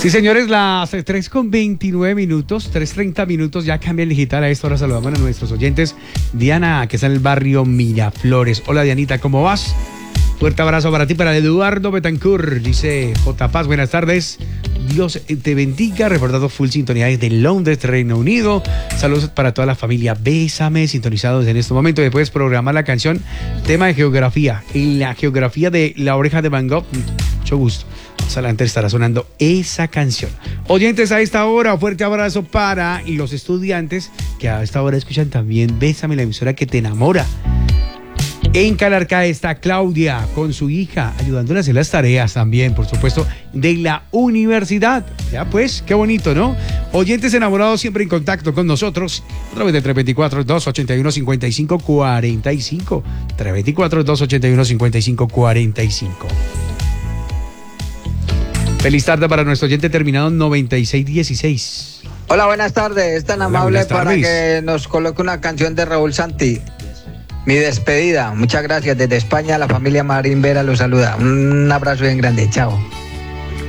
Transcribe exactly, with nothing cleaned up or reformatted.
Sí, señores, las tres con veintinueve minutos, tres treinta minutos, ya cambia el digital. A esta hora saludamos a nuestros oyentes. Diana, que está en el barrio Miraflores. Hola, Dianita, ¿cómo vas? Fuerte abrazo para ti, para Eduardo Betancourt. Dice J. Paz, buenas tardes. Dios te bendiga. Reportado full sintonía desde Londres, Reino Unido. Saludos para toda la familia. Bésame, sintonizados en este momento. Después programar la canción, tema de geografía. En la geografía de La Oreja de Van Gogh. Mucho gusto. Más adelante estará sonando esa canción. Oyentes, a esta hora, fuerte abrazo para y los estudiantes que a esta hora escuchan también Bésame, la emisora que te enamora. En Calarcá está Claudia con su hija, ayudándole a hacer las tareas también, por supuesto, de la universidad. Ya pues, qué bonito, ¿no? Oyentes enamorados siempre en contacto con nosotros a través de tres dos cuatro, dos ocho uno, cinco cinco cuatro cinco. tres dos cuatro, dos ocho uno, cinco cinco cuatro cinco. Feliz tarde para nuestro oyente terminado noventa y seis dieciséis. Hola, buenas tardes. Es tan Hola, amable para que nos coloque una canción de Raúl Santi. Mi despedida. Muchas gracias. Desde España, la familia Marín Vera los saluda. Un abrazo bien grande. Chao.